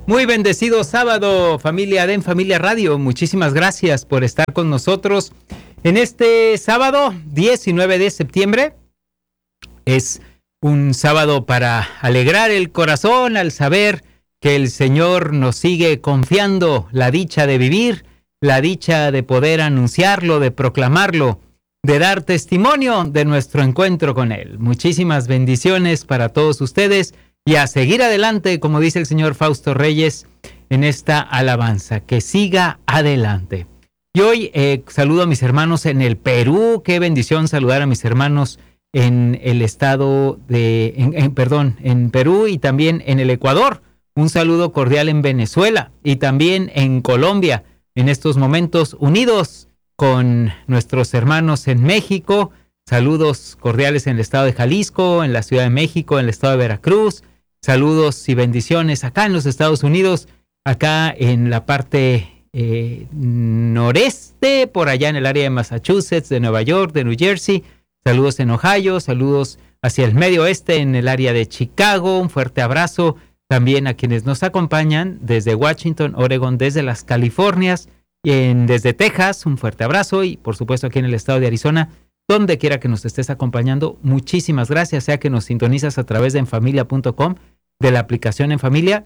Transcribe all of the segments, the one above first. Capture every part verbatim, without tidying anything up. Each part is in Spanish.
Muy bendecido sábado, familia de En Familia Radio. Muchísimas gracias por estar con nosotros en este sábado diecinueve de septiembre. Es un sábado para alegrar el corazón al saber que el Señor nos sigue confiando la dicha de vivir, la dicha de poder anunciarlo, de proclamarlo, de dar testimonio de nuestro encuentro con Él. Muchísimas bendiciones para todos ustedes. Y a seguir adelante, como dice el señor Fausto Reyes, en esta alabanza, que siga adelante. Y hoy eh, saludo a mis hermanos en el Perú. Qué bendición saludar a mis hermanos en el estado de, en, en, perdón, en Perú y también en el Ecuador. Un saludo cordial en Venezuela y también en Colombia. En estos momentos unidos con nuestros hermanos en México. Saludos cordiales en el estado de Jalisco, en la Ciudad de México, en el estado de Veracruz. Saludos y bendiciones acá en los Estados Unidos, acá en la parte eh, noreste, por allá en el área de Massachusetts, de Nueva York, de New Jersey. Saludos en Ohio, saludos hacia el medio oeste, en el área de Chicago. Un fuerte abrazo también a quienes nos acompañan desde Washington, Oregon, desde las Californias, y en, desde Texas. Un fuerte abrazo y por supuesto aquí en el estado de Arizona. Donde quiera que nos estés acompañando, muchísimas gracias, sea que nos sintonizas a través de enfamilia punto com, de la aplicación En Familia,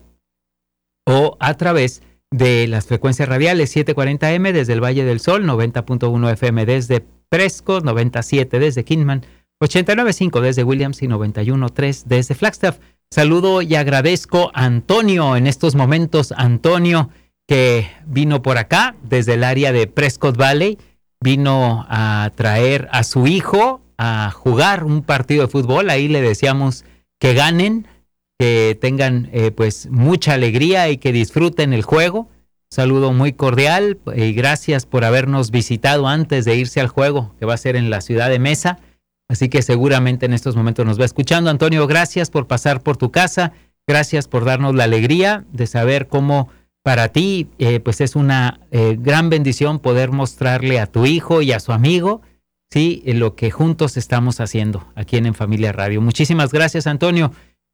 o a través de las frecuencias radiales setecientos cuarenta eme desde el Valle del Sol, noventa punto uno efe eme desde Prescott, noventa y siete desde Kingman, ochenta y nueve punto cinco desde Williams y noventa y uno punto tres desde Flagstaff. Saludo y agradezco a Antonio en estos momentos, Antonio, que vino por acá desde el área de Prescott Valley. Vino a traer a su hijo a jugar un partido de fútbol. Ahí le deseamos que ganen, que tengan eh, pues mucha alegría y que disfruten el juego. Saludo muy cordial y gracias por habernos visitado antes de irse al juego, que va a ser en la ciudad de Mesa. Así que seguramente en estos momentos nos va escuchando. Antonio, gracias por pasar por tu casa. Gracias por darnos la alegría de saber cómo para ti, eh, pues es una eh, gran bendición poder mostrarle a tu hijo y a su amigo, sí, lo que juntos estamos haciendo aquí en En Familia Radio. Muchísimas gracias, Antonio.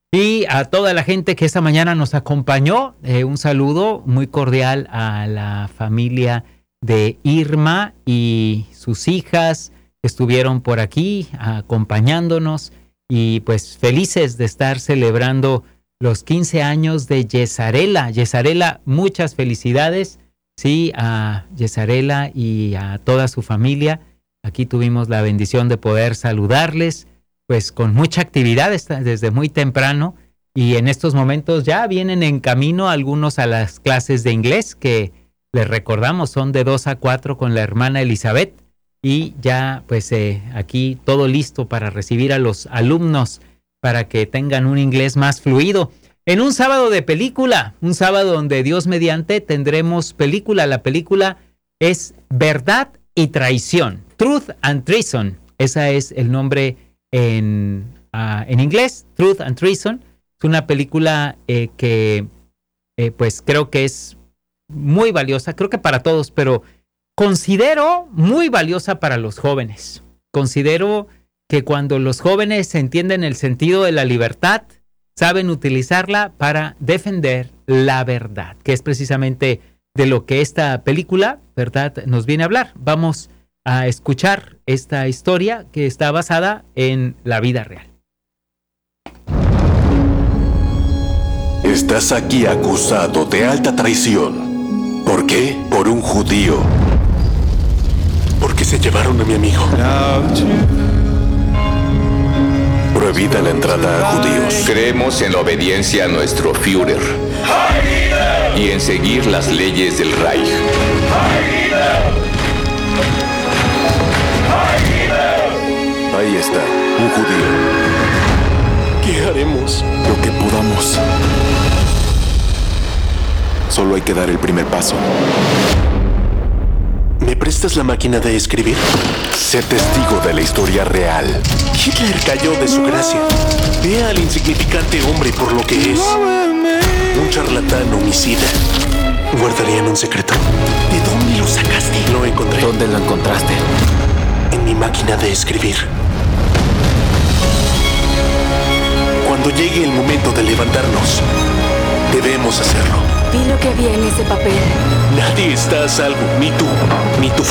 Y a toda la gente que esta mañana nos acompañó, eh, un saludo muy cordial a la familia de Irma y sus hijas que estuvieron por aquí acompañándonos y pues felices de estar celebrando los quince años de Yesarela. Yesarela, muchas felicidades, sí, a Yesarela y a toda su familia. Aquí tuvimos la bendición de poder saludarles, pues con mucha actividad desde muy temprano. Y en estos momentos ya vienen en camino algunos a las clases de inglés, que les recordamos son de dos a cuatro con la hermana Elizabeth. Y ya pues eh, aquí todo listo para recibir a los alumnos, para que tengan un inglés más fluido. En un sábado de película, un sábado donde Dios mediante tendremos película. La película es Verdad y Traición, Truth and Treason. Ese es el nombre en, uh, en inglés, Truth and Treason. Es una película eh, que eh, pues creo que es muy valiosa, creo que para todos, pero considero muy valiosa para los jóvenes. Considero que cuando los jóvenes entienden el sentido de la libertad, saben utilizarla para defender la verdad, que es precisamente de lo que esta película, ¿verdad?, nos viene a hablar. Vamos a escuchar esta historia que está basada en la vida real. Estás aquí acusado de alta traición. ¿Por qué? Por un judío. Porque se llevaron a mi amigo. Prohibida la entrada a judíos. Creemos en la obediencia a nuestro Führer y en seguir las leyes del Reich. Ahí está, un judío. ¿Qué haremos? Lo que podamos. Solo hay que dar el primer paso. ¿Me prestas la máquina de escribir? Sé testigo de la historia real. Hitler cayó de su gracia. Ve al insignificante hombre por lo que es. Un charlatán homicida. ¿Guardarían un secreto? ¿De dónde lo sacaste? Lo encontré. ¿Dónde lo encontraste? En mi máquina de escribir. Cuando llegue el momento de levantarnos, debemos hacerlo. Vi lo que había en ese papel. Nadie está a salvo, ni tú, ni tu